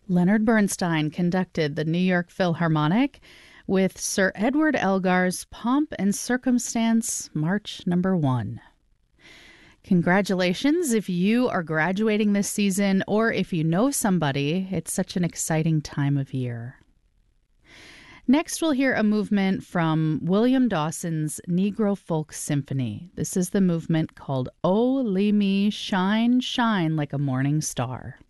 Leonard Bernstein conducted the New York Philharmonic with Sir Edward Elgar's Pomp and Circumstance, March Number 1. Congratulations if you are graduating this season or if you know somebody. It's such an exciting time of year. Next, we'll hear a movement from William Dawson's Negro Folk Symphony. This is the movement called "Oh, Lee Me, Shine, Shine Like a Morning Star."